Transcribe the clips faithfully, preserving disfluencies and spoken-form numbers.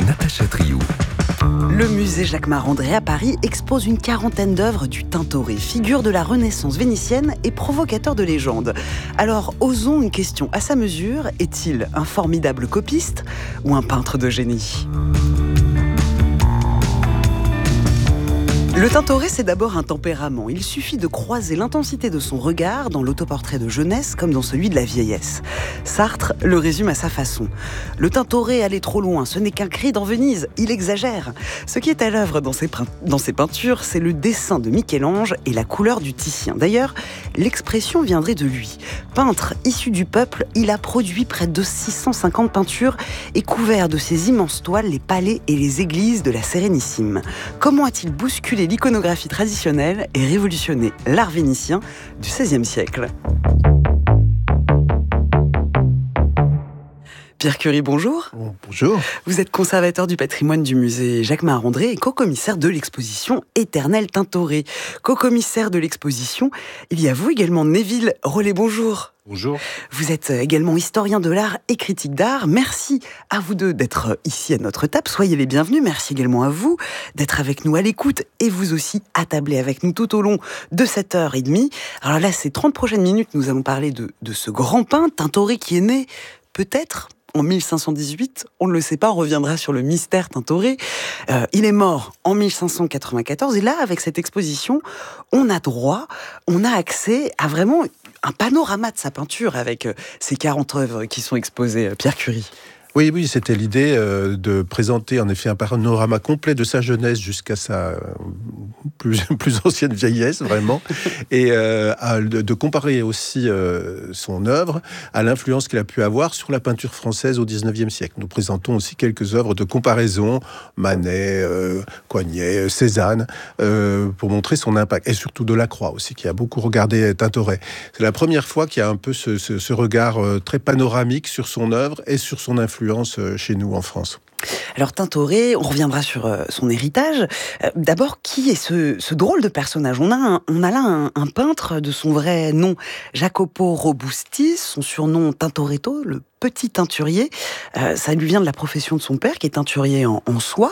Natacha Triou. Le musée Jacques Marandré à Paris expose une quarantaine d'œuvres du Tintoret, figure de la Renaissance vénitienne et provocateur de légende. Alors, osons une question à sa mesure, est-il un formidable copiste ou un peintre de génie ? Le Tintoret, c'est d'abord un tempérament. Il suffit de croiser l'intensité de son regard dans l'autoportrait de jeunesse comme dans celui de la vieillesse. Sartre le résume à sa façon. Le Tintoret allait trop loin, ce n'est qu'un cri dans Venise, il exagère. Ce qui est à l'œuvre dans ses, dans ses peintures, c'est le dessin de Michel-Ange et la couleur du Titien. D'ailleurs, l'expression viendrait de lui. Peintre issu du peuple, il a produit près de six cent cinquante peintures et couvert de ses immenses toiles les palais et les églises de la Sérénissime. Comment a-t-il bousculé l'iconographie traditionnelle et révolutionné l'art vénitien du seizième siècle? Pierre Curie, bonjour. Bonjour. Vous êtes conservateur du patrimoine du musée Jacques Marandré et co-commissaire de l'exposition Éternel Tintoret. Co-commissaire de l'exposition, il y a vous également, Neville Rollet, bonjour. Bonjour. Vous êtes également historien de l'art et critique d'art. Merci à vous deux d'être ici à notre table. Soyez les bienvenus. Merci également à vous d'être avec nous à l'écoute et vous aussi attablés avec nous tout au long de cette heure et demie. Alors là, ces trente prochaines minutes, nous allons parler de, de ce grand peintre, Tintoret, qui est né peut-être en mille cinq cent dix-huit, on ne le sait pas, on reviendra sur le mystère Tintoret. Euh, il est mort en mille cinq cent quatre-vingt-quatorze, et là, avec cette exposition, on a droit, on a accès à vraiment un panorama de sa peinture avec euh, ces quarante œuvres qui sont exposées, euh, Pierre Curie. Oui, oui, c'était l'idée euh, de présenter en effet un panorama complet de sa jeunesse jusqu'à sa euh, plus, plus ancienne vieillesse, vraiment, et euh, à, de, de comparer aussi euh, son œuvre à l'influence qu'il a pu avoir sur la peinture française au dix-neuvième siècle. Nous présentons aussi quelques œuvres de comparaison, Manet, euh, Coignet, Cézanne, euh, pour montrer son impact, et surtout Delacroix aussi, qui a beaucoup regardé Tintoret. C'est la première fois qu'il y a un peu ce, ce, ce regard euh, très panoramique sur son œuvre et sur son influence chez nous en France. Alors Tintoret, on reviendra sur euh, son héritage. Euh, d'abord, qui est ce, ce drôle de personnage ? On a, un, on a là un, un peintre de son vrai nom, Jacopo Robusti, son surnom Tintoretto, le petit teinturier. Euh, ça lui vient de la profession de son père, qui est teinturier en, en soie.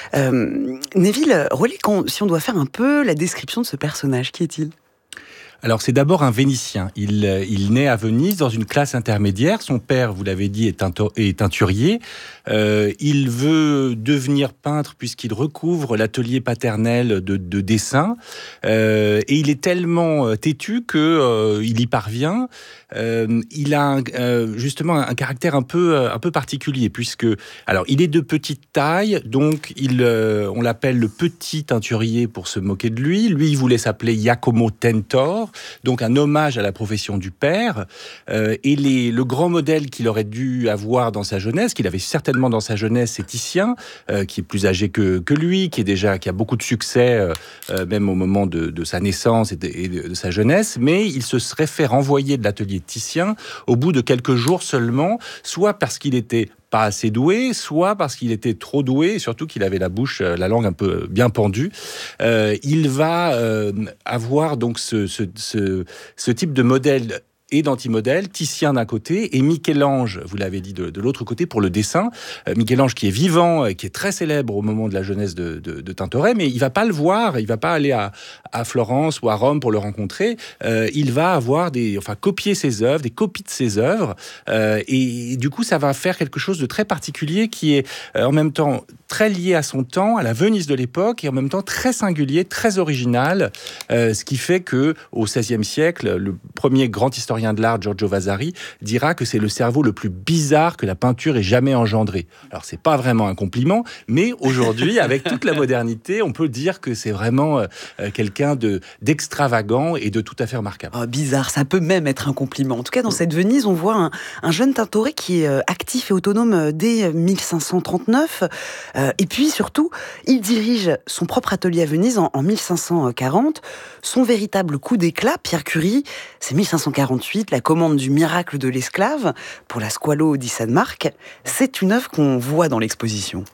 Euh, Neville Rollet, quand, si on doit faire un peu la description de ce personnage, qui est-il ? Alors, c'est d'abord un Vénitien. Il, il naît à Venise dans une classe intermédiaire. Son père, vous l'avez dit, est, teinto- est teinturier. Euh, il veut devenir peintre puisqu'il recouvre l'atelier paternel de, de dessin. Euh, et il est tellement têtu qu'il euh, y parvient. Euh, il a un, euh, justement un caractère un peu, un peu particulier puisque, alors, il est de petite taille, donc il, euh, on l'appelle le petit teinturier pour se moquer de lui. Lui, il voulait s'appeler Giacomo Tentor. Donc un hommage à la profession du père, euh, et les, le grand modèle qu'il aurait dû avoir dans sa jeunesse, qu'il avait certainement dans sa jeunesse, c'est Titien, euh, qui est plus âgé que, que lui, qui est déjà qui a beaucoup de succès, euh, même au moment de, de sa naissance et de, et de, de sa jeunesse, mais il se serait fait renvoyer de l'atelier de Titien au bout de quelques jours seulement, soit parce qu'il était pas assez doué, soit parce qu'il était trop doué, et surtout qu'il avait la bouche, la langue un peu bien pendue. Euh, il va euh, avoir donc ce, ce, ce, ce type de modèle et d'antimodèle, Titien d'un côté, et Michel-Ange, vous l'avez dit, de, de l'autre côté, pour le dessin. Euh, Michel-Ange qui est vivant, qui est très célèbre au moment de la jeunesse de, de, de Tintoret, mais il va pas le voir, il va pas aller à, à Florence ou à Rome pour le rencontrer. Euh, il va avoir des, enfin, copier ses œuvres, des copies de ses œuvres, euh, et, et du coup, ça va faire quelque chose de très particulier qui est euh, en même temps très lié à son temps, à la Venise de l'époque, et en même temps très singulier, très original, euh, ce qui fait que au seizième siècle, le premier grand historien de l'art, Giorgio Vasari, dira que c'est le cerveau le plus bizarre que la peinture ait jamais engendré. Alors, c'est pas vraiment un compliment, mais aujourd'hui, avec toute la modernité, on peut dire que c'est vraiment euh, quelqu'un de, d'extravagant et de tout à fait remarquable. Oh, bizarre, ça peut même être un compliment. En tout cas, dans cette Venise, on voit un, un jeune Tintoret qui est euh, actif et autonome dès mille cinq cent trente-neuf. Euh, et puis, surtout, il dirige son propre atelier à Venise en, en mille cinq cent quarante. Son véritable coup d'éclat, Pierre Curie, c'est mille cinq cent quarante-huit, la commande du miracle de l'esclave pour la Squalo di San Marc. C'est une œuvre qu'on voit dans l'exposition.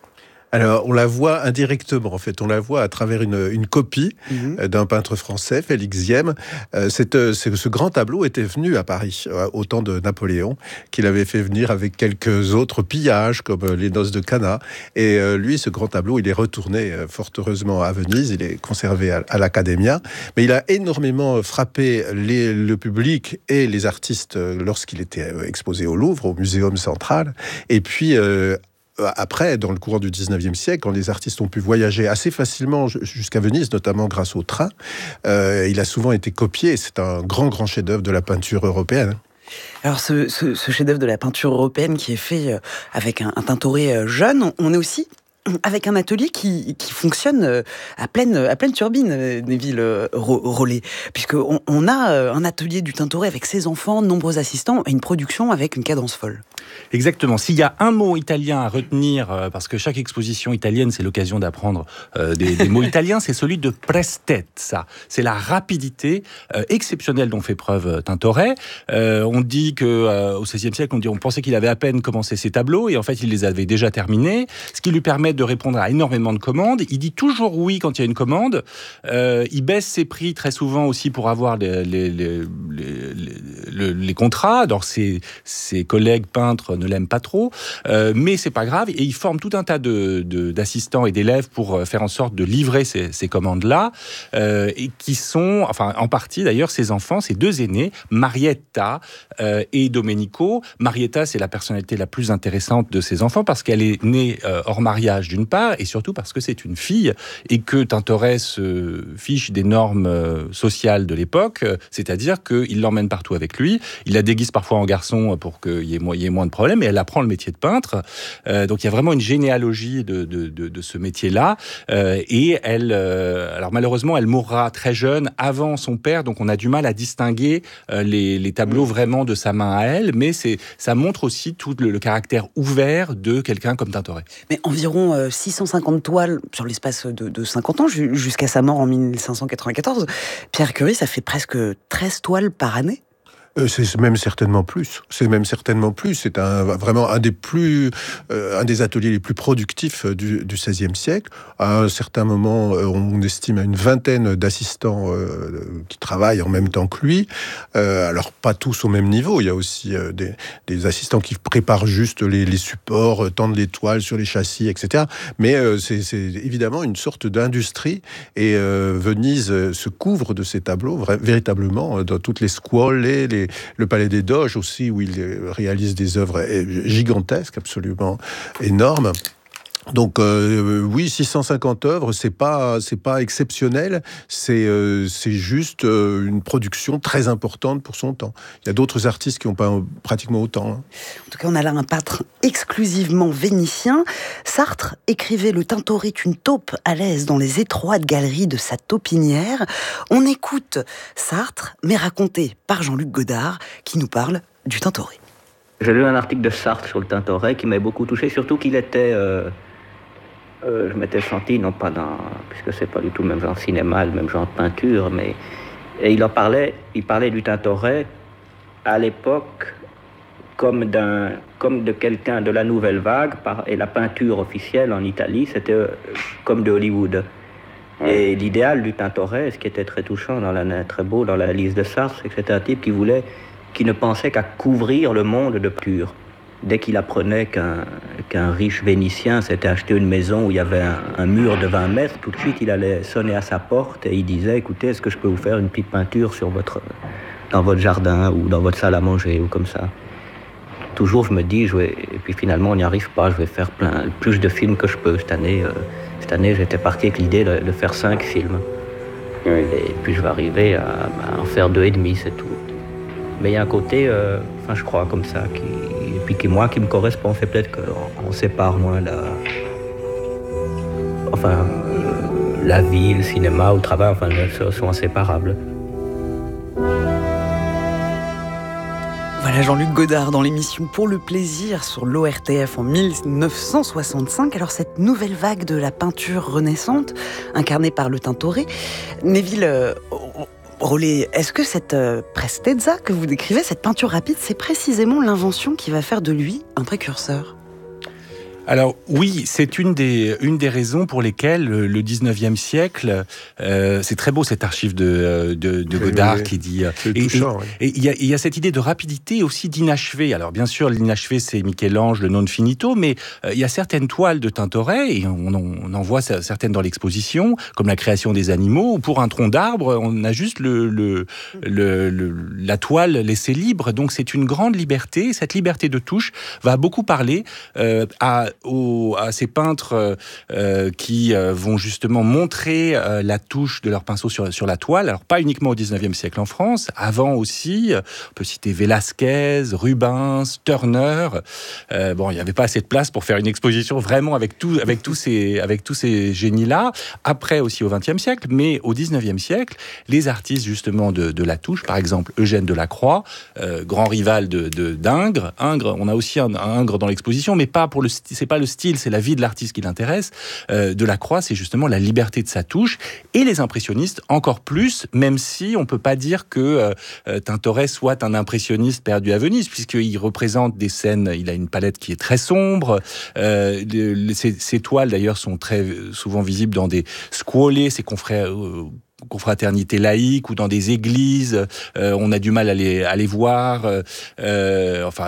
Alors, on la voit indirectement, en fait. On la voit à travers une, une copie mmh. d'un peintre français, Félix Ziem. Euh, cette, ce grand tableau était venu à Paris, euh, au temps de Napoléon, qu'il avait fait venir avec quelques autres pillages, comme les Noces de Cana. Et euh, lui, ce grand tableau, il est retourné, euh, fort heureusement, à Venise. Il est conservé à, à l'Accademia. Mais il a énormément frappé les, le public et les artistes lorsqu'il était exposé au Louvre, au Muséum central. Et puis... Euh, Après, dans le courant du dix-neuvième siècle, quand les artistes ont pu voyager assez facilement jusqu'à Venise, notamment grâce au train, euh, il a souvent été copié. C'est un grand, grand chef-d'œuvre de la peinture européenne. Alors, ce, ce, ce chef-d'œuvre de la peinture européenne qui est fait avec un, un Tintoret jeune, on est aussi avec un atelier qui, qui fonctionne à pleine, à pleine turbine, Neville Rollet, puisqu'on on a un atelier du Tintoret avec ses enfants, de nombreux assistants, et une production avec une cadence folle. Exactement. S'il y a un mot italien à retenir, parce que chaque exposition italienne, c'est l'occasion d'apprendre euh, des, des mots italiens, c'est celui de prestezza. C'est la rapidité euh, exceptionnelle dont fait preuve Tintoret. Euh, on dit que euh, au seizième siècle, on, dit, on pensait qu'il avait à peine commencé ses tableaux, et en fait, il les avait déjà terminés, ce qui lui permet de répondre à énormément de commandes. Il dit toujours oui quand il y a une commande. Euh, il baisse ses prix très souvent aussi pour avoir les, les, les, les, les, les contrats. Alors, ses, ses collègues peintres ne l'aiment pas trop, euh, mais c'est pas grave. Et il forme tout un tas de, de, d'assistants et d'élèves pour faire en sorte de livrer ces, ces commandes-là, euh, et qui sont, enfin, en partie d'ailleurs, ses enfants, ses deux aînés, Marietta euh, et Domenico. Marietta, c'est la personnalité la plus intéressante de ses enfants parce qu'elle est née euh, hors mariage d'une part, et surtout parce que c'est une fille, et que Tintoret se fiche des normes sociales de l'époque, c'est-à-dire qu'il l'emmène partout avec lui, il la déguise parfois en garçon pour qu'il y ait moins, il y ait moins de problèmes, et elle apprend le métier de peintre. Euh, donc il y a vraiment une généalogie de, de, de, de ce métier-là, euh, et elle, euh, alors malheureusement, elle mourra très jeune, avant son père, donc on a du mal à distinguer euh, les, les tableaux vraiment de sa main à elle, mais c'est, ça montre aussi tout le, le caractère ouvert de quelqu'un comme Tintoret. Mais environ euh, six cent cinquante toiles sur l'espace de, de cinquante ans, jusqu'à sa mort en mille cinq cent quatre-vingt-quatorze. Pierre Curie, ça fait presque treize toiles par année. Euh, c'est même certainement plus. C'est même certainement plus. C'est un, vraiment un des plus, euh, un des ateliers les plus productifs du, du seizième siècle. À un certain moment, euh, on estime à une vingtaine d'assistants euh, qui travaillent en même temps que lui. Euh, alors pas tous au même niveau. Il y a aussi euh, des, des assistants qui préparent juste les, les supports, euh, tendent les toiles sur les châssis, et cetera. Mais euh, c'est, c'est évidemment une sorte d'industrie. Et euh, Venise se couvre de ces tableaux vra- véritablement dans toutes les scuole, les le Palais des Doges aussi, où il réalise des œuvres gigantesques, absolument énormes. Donc euh, oui, six cent cinquante œuvres, c'est pas c'est pas exceptionnel, c'est euh, c'est juste euh, une production très importante pour son temps. Il y a d'autres artistes qui n'ont pas pratiquement autant. Hein. En tout cas, on a là un peintre exclusivement vénitien. Sartre écrivait: le Tintoret est une taupe à l'aise dans les étroites galeries de sa taupinière. On écoute Sartre, mais raconté par Jean-Luc Godard, qui nous parle du Tintoret. J'ai lu un article de Sartre sur le Tintoret qui m'a beaucoup touché, surtout qu'il était... Euh... Euh, je m'étais senti, non pas dans, puisque c'est pas du tout le même genre de cinéma, le même genre de peinture, mais et il en parlait, il parlait du Tintoret à l'époque comme d'un, comme de quelqu'un de la nouvelle vague, par, et la peinture officielle en Italie, c'était euh, comme de Hollywood. Et l'idéal du Tintoret, ce qui était très touchant, dans la, très beau dans la liste de Sartre, c'est que c'était un type qui voulait, qui ne pensait qu'à couvrir le monde de peinture. Dès qu'il apprenait qu'un, qu'un riche Vénitien s'était acheté une maison où il y avait un, un mur de vingt mètres, tout de suite il allait sonner à sa porte et il disait: écoutez, est-ce que je peux vous faire une petite peinture sur votre, dans votre jardin ou dans votre salle à manger ou comme ça. Toujours je me dis, je vais, et puis finalement on n'y arrive pas, je vais faire plein, le plus de films que je peux. Cette année, euh, cette année j'étais parti avec l'idée de, de faire cinq films. Oui. Et puis je vais arriver à, à en faire deux et demi, c'est tout. Mais il y a un côté, euh, enfin je crois comme ça, qui, et puis qui moi qui me correspond. C'est peut-être qu'on on sépare moins la, enfin euh, la vie, le cinéma ou le travail, enfin sont inséparables. Voilà Jean-Luc Godard dans l'émission Pour le plaisir sur l'O R T F en mille neuf cent soixante-cinq. Alors cette nouvelle vague de la peinture renaissante, incarnée par le Tintoret, Neville euh, Rollet, est-ce que cette euh, prestezza que vous décrivez, cette peinture rapide, c'est précisément l'invention qui va faire de lui un précurseur ? Alors oui, c'est une des, une des raisons pour lesquelles le, le dix-neuvième siècle, euh, c'est très beau cette archive de, de, de Godard oui, oui. qui dit... C'est et, touchant, oui. Et il y, y a cette idée de rapidité et aussi d'inachevé. Alors bien sûr, l'inachevé c'est Michel-Ange, le non finito, mais il euh, y a certaines toiles de Tintoret, et on, on en voit certaines dans l'exposition, comme la création des animaux, où pour un tronc d'arbre, on a juste le, le, le, le, la toile laissée libre. Donc c'est une grande liberté. Cette liberté de touche va beaucoup parler euh, à Aux, à ces peintres euh, qui euh, vont justement montrer euh, la touche de leur pinceau sur, sur la toile. Alors pas uniquement au dix-neuvième siècle en France, avant aussi, euh, on peut citer Velázquez, Rubens, Turner. Euh, bon, il n'y avait pas assez de place pour faire une exposition vraiment avec, tout, avec, tous, ces, avec tous ces génies-là. Après aussi au vingtième siècle, mais au dix-neuvième siècle, les artistes justement de, de la touche, par exemple Eugène Delacroix, euh, grand rival de, de, d'Ingres. Ingres, on a aussi un, un Ingres dans l'exposition, mais pas pour le c'est pas le style, c'est la vie de l'artiste qui l'intéresse. Euh, Delacroix, c'est justement la liberté de sa touche. Et les impressionnistes, encore plus, même si on peut pas dire que euh, Tintoret soit un impressionniste perdu à Venise, puisqu'il représente des scènes, il a une palette qui est très sombre. Euh, le, le, ses, ses toiles, d'ailleurs, sont très souvent visibles dans des scuole, ses confrères... Euh, confraternités laïques ou dans des églises, euh, on a du mal à les, à les voir. Euh, enfin,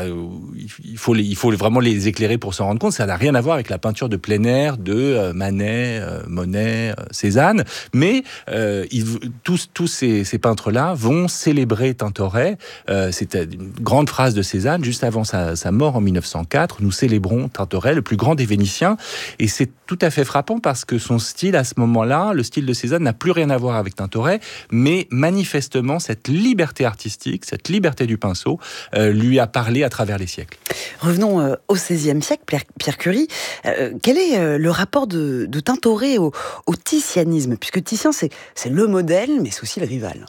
il faut, les, il faut vraiment les éclairer pour s'en rendre compte. Ça n'a rien à voir avec la peinture de plein air de euh, Manet, euh, Monet, euh, Cézanne. Mais euh, ils, tous, tous ces, ces peintres-là vont célébrer Tintoret. Euh, c'était une grande phrase de Cézanne juste avant sa, sa mort en mille neuf cent quatre. Nous célébrons Tintoret, le plus grand des Vénitiens. Et c'est tout à fait frappant parce que son style à ce moment-là, le style de Cézanne n'a plus rien à voir avec Tintoret, mais manifestement cette liberté artistique, cette liberté du pinceau euh, lui a parlé à travers les siècles. Revenons euh, au seizième siècle, Pierre, Pierre Curie. Euh, quel est euh, le rapport de, de Tintoret au, au titianisme ? Puisque Titien, c'est, c'est le modèle, mais c'est aussi le rival.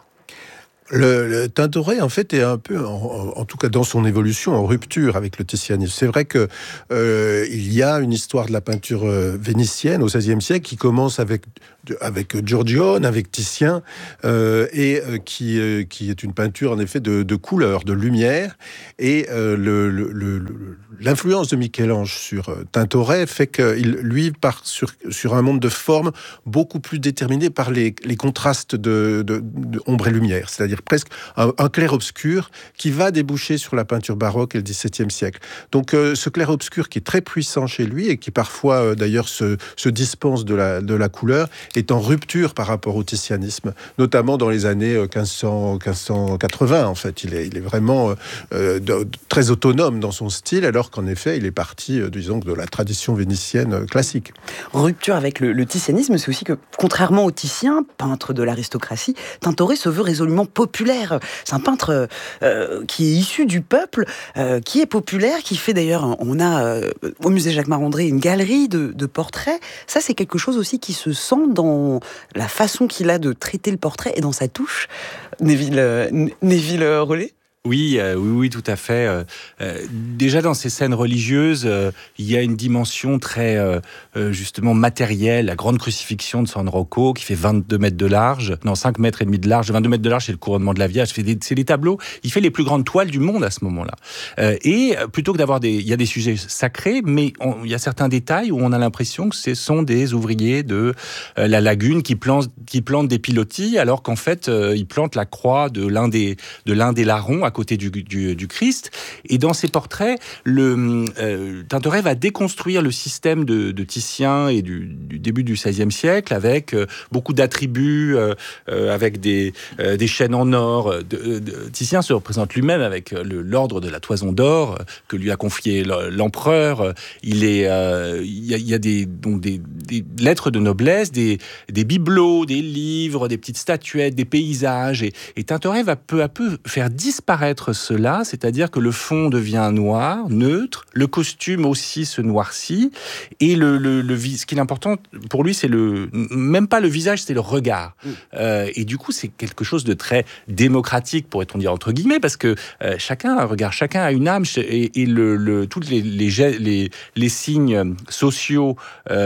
Le, le Tintoret, en fait, est un peu, en, en tout cas dans son évolution, en rupture avec le titianisme. C'est vrai que euh, il y a une histoire de la peinture euh, vénitienne au seizième siècle qui commence avec avec Giorgione, avec Titien, euh, et euh, qui euh, qui est une peinture en effet de, de couleur, de lumière. Et euh, le, le, le, l'influence de Michel-Ange sur euh, Tintoret fait qu'il lui part sur sur un monde de formes beaucoup plus déterminé par les les contrastes de, de, de ombre et lumière, c'est-à-dire presque un, un clair-obscur qui va déboucher sur la peinture baroque et le dix-septième siècle. Donc euh, ce clair-obscur qui est très puissant chez lui et qui parfois euh, d'ailleurs se, se dispense de la, de la couleur est en rupture par rapport au titianisme, notamment dans les années quinze cents, quinze cent quatre-vingts en fait. Il est, il est vraiment euh, de, de, très autonome dans son style, alors qu'en effet il est parti, euh, disons, de la tradition vénitienne classique. Rupture avec le, le titianisme, c'est aussi que, contrairement au Titien, peintre de l'aristocratie, Tintoret se veut résolument populaire. C'est un peintre euh, qui est issu du peuple, euh, qui est populaire, qui fait d'ailleurs, on a euh, au musée Jacques Marandré une galerie de, de portraits. Ça, c'est quelque chose aussi qui se sent dans la façon qu'il a de traiter le portrait et dans sa touche. Neville, euh, Neville Rollet. Oui, euh, oui, oui, tout à fait. Euh, euh, déjà dans ces scènes religieuses, euh, il y a une dimension très euh, justement matérielle. La grande crucifixion de San Rocco qui fait vingt-deux mètres de large, non cinq mètres et demi de large, vingt-deux mètres de large, c'est le couronnement de la Vierge. C'est des, c'est des tableaux. Il fait les plus grandes toiles du monde à ce moment-là. Euh, et plutôt que d'avoir des, il y a des sujets sacrés, mais on, il y a certains détails où on a l'impression que ce sont des ouvriers de euh, la lagune qui plantent, qui plantent des pilotis, alors qu'en fait euh, ils plantent la croix de l'un des, de l'un des larrons à côté du, du, du Christ. Et dans ces portraits, le euh, Tintoret va déconstruire le système de, de Titien et du, du début du seizième siècle avec euh, beaucoup d'attributs, euh, euh, avec des, euh, des chaînes en or. De, de, Titien se représente lui-même avec le, l'ordre de la toison d'or euh, que lui a confié l'empereur. Il est, euh, il y a, il y a des, donc des, des lettres de noblesse, des, des bibelots, des livres, des petites statuettes, des paysages. Et, et Tintoret va peu à peu faire disparaître cela, c'est-à-dire que le fond devient noir, neutre, le costume aussi se noircit, et le, le, le ce qui est important pour lui, c'est le même pas le visage, c'est le regard. Mmh. Euh, et du coup, c'est quelque chose de très démocratique, pourrait-on dire entre guillemets, parce que euh, chacun a un regard, chacun a une âme, et, et le, le tous les les, les les signes sociaux euh,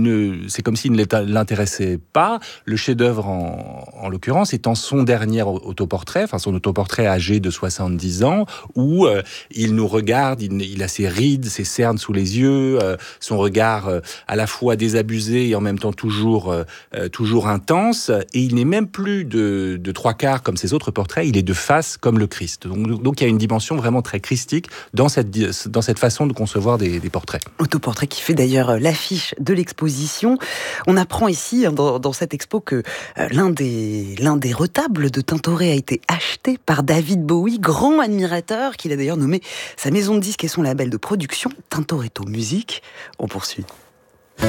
ne, c'est comme s'il ne l'intéressait pas. Le chef-d'œuvre, en, en l'occurrence, étant son dernier autoportrait, enfin son autoportrait âgé de soixante-dix ans, où euh, il nous regarde, il, il a ses rides, ses cernes sous les yeux, euh, son regard euh, à la fois désabusé et en même temps toujours, euh, toujours intense. Et il n'est même plus de, de trois quarts comme ses autres portraits, il est de face comme le Christ. Donc, donc il y a une dimension vraiment très christique dans cette, dans cette façon de concevoir des, des portraits. Autoportrait qui fait d'ailleurs l'affiche de l'exposition. On apprend ici, dans, dans cette expo, que euh, l'un, des, l'un des retables de Tintoret a été acheté par David Bowie, grand admirateur, qu'il a d'ailleurs nommé sa maison de disques et son label de production, Tintoretto Music. On poursuit.